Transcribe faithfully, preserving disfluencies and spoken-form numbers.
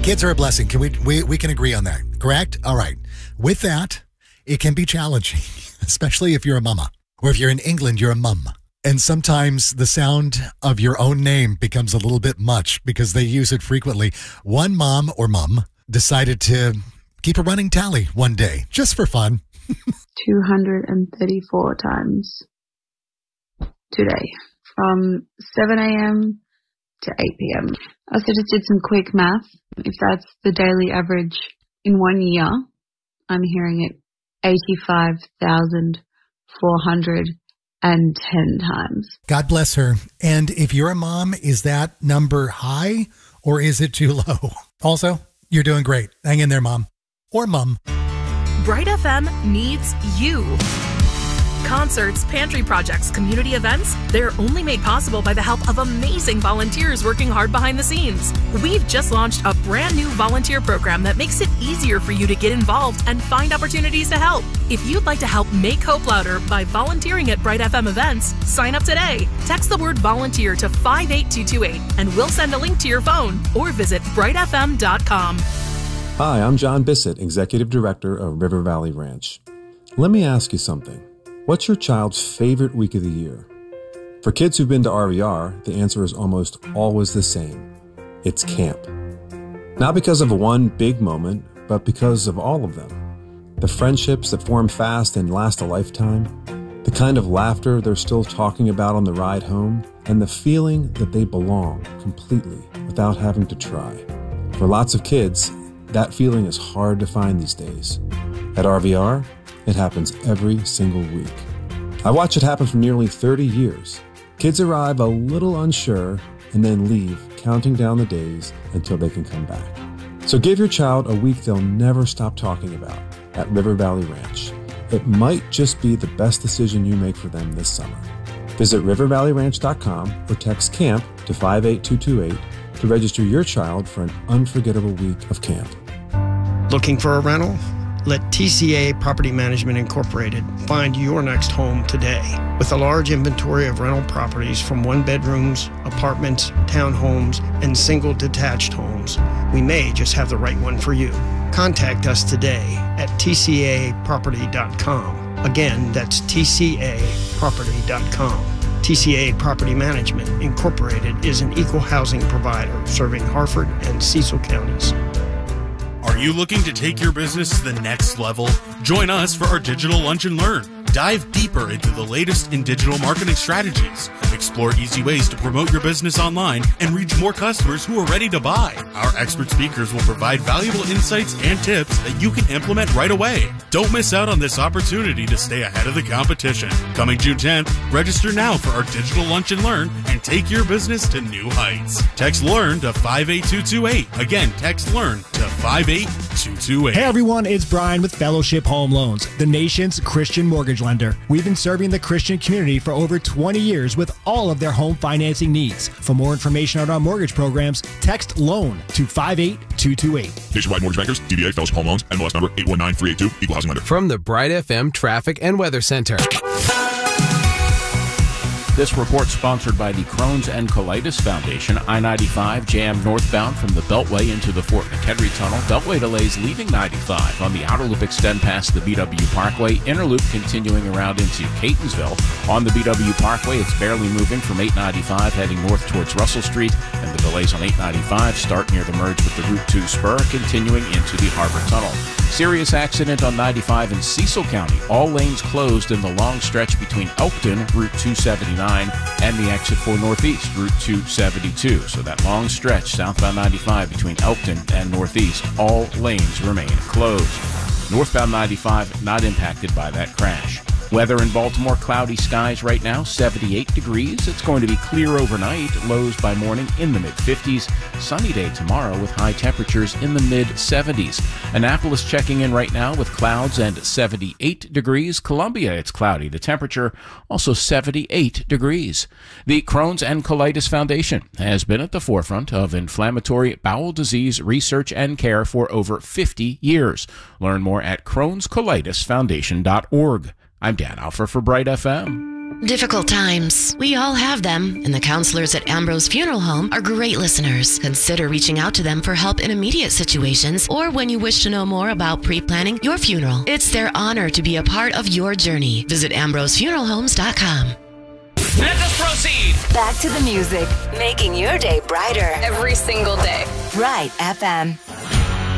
Kids are a blessing. Can we, we, we can agree on that, correct? All right. With that, it can be challenging, especially if you're a mama, or if you're in England, you're a mum. And sometimes the sound of your own name becomes a little bit much because they use it frequently. One mom or mum decided to keep a running tally one day, just for fun. two hundred thirty-four times today, from seven a.m. to eight p.m. I also just did some quick math. If that's the daily average in one year, I'm hearing it eighty-five thousand four hundred ten times. God bless her. And if you're a mom, is that number high or is it too low? Also, you're doing great. Hang in there, mom. Or mum. Bright F M needs you. Concerts, pantry projects, community events, they're only made possible by the help of amazing volunteers working hard behind the scenes. We've just launched a brand new volunteer program that makes it easier for you to get involved and find opportunities to help. If you'd like to help make hope louder by volunteering at Bright F M events, sign up today. Text the word volunteer to five eight two two eight and we'll send a link to your phone or visit bright f m dot com. Hi, I'm John Bissett, Executive Director of River Valley Ranch. Let me ask you something. What's your child's favorite week of the year? For kids who've been to R V R, the answer is almost always the same. It's camp. Not because of one big moment, but because of all of them. The friendships that form fast and last a lifetime, the kind of laughter they're still talking about on the ride home, and the feeling that they belong completely without having to try. For lots of kids, that feeling is hard to find these days. At R V R, it happens every single week. I watch it happen for nearly thirty years. Kids arrive a little unsure and then leave, counting down the days until they can come back. So give your child a week they'll never stop talking about at River Valley Ranch. It might just be the best decision you make for them this summer. Visit river valley ranch dot com or text CAMP to five eight two two eight to register your child for an unforgettable week of camp. Looking for a rental? Let T C A Property Management Incorporated find your next home today. With a large inventory of rental properties from one-bedrooms, apartments, townhomes, and single detached homes, we may just have the right one for you. Contact us today at T C A property dot com. Again, that's T C A property dot com. T C A Property Management Incorporated is an equal housing provider serving Harford and Cecil counties. Are you looking to take your business to the next level? Join us for our Digital Lunch and Learn. Dive deeper into the latest in digital marketing strategies. Explore easy ways to promote your business online and reach more customers who are ready to buy. Our expert speakers will provide valuable insights and tips that you can implement right away. Don't miss out on this opportunity to stay ahead of the competition. Coming June tenth, register now for our Digital Lunch and Learn and take your business to new heights. Text LEARN to five eight two two eight. Again, text LEARN to five eight two two eight. Hey everyone, it's Brian with Fellowship Home Loans, the nation's Christian mortgage lender. We've been serving the Christian community for over twenty years with all of their home financing needs. For more information on our mortgage programs, text LOAN to five eight two two eight. Nationwide Mortgage Bankers, D B A Fellowship Home Loans, N M L S number eight one nine three eight two, Equal Housing Lender. From the Bright F M Traffic and Weather Center. This report sponsored by the Crohn's and Colitis Foundation. I ninety-five jammed northbound from the Beltway into the Fort McHenry Tunnel. Beltway delays leaving ninety-five. On the outer loop extend past the B W Parkway. Inner loop continuing around into Catonsville. On the B W Parkway, it's barely moving from eight ninety-five heading north towards Russell Street. And the delays on eight ninety-five start near the merge with the Route two spur, continuing into the Harbor Tunnel. Serious accident on ninety-five in Cecil County. All lanes closed in the long stretch between Elkton, Route two seventy-nine, and the exit for Northeast, Route two seventy-two. So that long stretch southbound ninety-five between Elkton and Northeast, all lanes remain closed. Northbound ninety-five not impacted by that crash. Weather in Baltimore, cloudy skies right now, seventy-eight degrees. It's going to be clear overnight, lows by morning in the mid fifties. Sunny day tomorrow with high temperatures in the mid seventies. Annapolis checking in right now with clouds and seventy-eight degrees. Columbia, it's cloudy. The temperature also seventy-eight degrees. The Crohn's and Colitis Foundation has been at the forefront of inflammatory bowel disease research and care for over fifty years. Learn more at crohns colitis foundation dot org. I'm Dan Alfer for Bright F M. Difficult times. We all have them, and the counselors at Ambrose Funeral Home are great listeners. Consider reaching out to them for help in immediate situations or when you wish to know more about pre-planning your funeral. It's their honor to be a part of your journey. Visit ambrose funeral homes dot com. Let us proceed. Back to the music, making your day brighter every single day. Right F M.